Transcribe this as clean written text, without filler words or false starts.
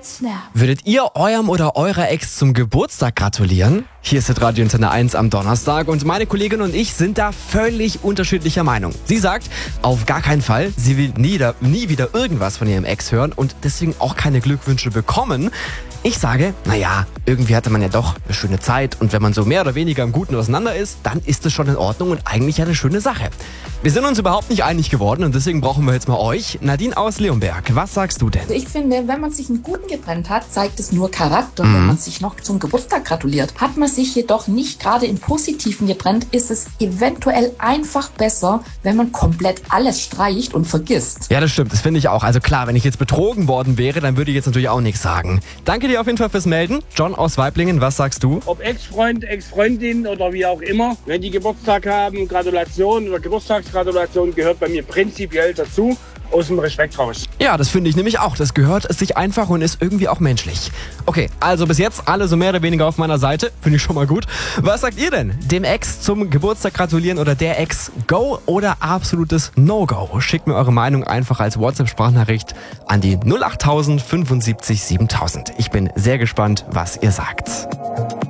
Würdet ihr eurem oder eurer Ex zum Geburtstag gratulieren? Hier ist das Radio Antenne 1 am Donnerstag und meine Kollegin und ich sind da völlig unterschiedlicher Meinung. Sie sagt, auf gar keinen Fall, sie will nie wieder irgendwas von ihrem Ex hören und deswegen auch keine Glückwünsche bekommen. Ich sage, naja, irgendwie hatte man ja doch eine schöne Zeit und wenn man so mehr oder weniger im Guten auseinander ist, dann ist es schon in Ordnung und eigentlich eine schöne Sache. Wir sind uns überhaupt nicht einig geworden und deswegen brauchen wir jetzt mal euch. Nadine aus Leonberg, was sagst du denn? Also ich finde, wenn man sich einen Guten getrennt hat, zeigt es nur Charakter, wenn man sich noch zum Geburtstag gratuliert. Hat man sich jedoch nicht gerade im Positiven getrennt, ist es eventuell einfach besser, wenn man komplett alles streicht und vergisst. Ja, das stimmt, das finde ich auch. Also klar, wenn ich jetzt betrogen worden wäre, dann würde ich jetzt natürlich auch nichts sagen. Danke dir auf jeden Fall fürs Melden. John aus Waiblingen, was sagst du? Ob Ex-Freund, Ex-Freundin oder wie auch immer, wenn die Geburtstag haben, Gratulation oder Geburtstagsgratulation gehört bei mir prinzipiell dazu. Aus dem Respekt raus. Ja, das finde ich nämlich auch. Das gehört sich einfach und ist irgendwie auch menschlich. Okay, also bis jetzt alle so mehr oder weniger auf meiner Seite. Finde ich schon mal gut. Was sagt ihr denn? Dem Ex zum Geburtstag gratulieren oder der Ex Go oder absolutes No-Go? Schickt mir eure Meinung einfach als WhatsApp-Sprachnachricht an die 08000 75 7000. Ich bin sehr gespannt, was ihr sagt.